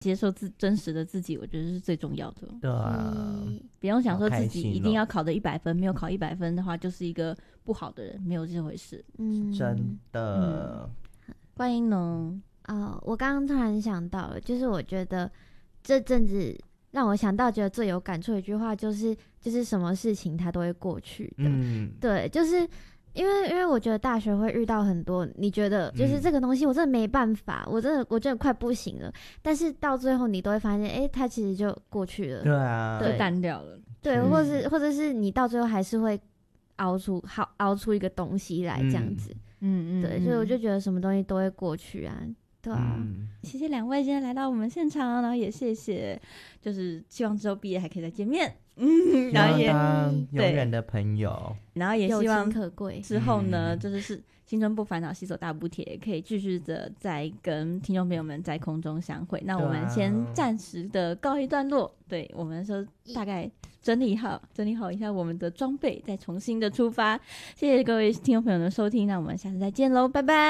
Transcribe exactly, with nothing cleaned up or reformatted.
接受自真实的自己，我觉得是最重要的。 对啊， 嗯不用想说自己一定好开心哦要考得一百分，没有考一百分的话就是一个不好的人，没有这回事。 嗯真的。 观音呢？ 哦，我刚刚突然想到了，就是我觉得这阵子让我想到觉得最有感触的一句话，就是就是什么事情它都会过去的。 嗯， 对，就是因为因为我觉得大学会遇到很多，你觉得就是这个东西我真的没办法，我真的我真的快不行了，但是到最后你都会发现，哎，它其实就过去了。 对啊， 就淡掉了。 对， 嗯或是或者是你到最后还是会熬出好熬出一个东西来这样子。 嗯嗯， 对，所以我就觉得什么东西都会过去啊。对啊， 嗯， 谢谢两位今天来到我们现场，然后也谢谢，就是希望之后毕业还可以再见面。嗯，然后也当永远的朋友。 然后也友希望情可贵。 之后呢， 嗯就是是青春不烦恼，携手大补帖，可以继续的再跟听众朋友们在空中相会。那我们先暂时的告一段落，对我们说大概整理好整理好一下我们的装备，再重新的出发。谢谢各位听众朋友的收听，那我们下次再见喽，拜拜。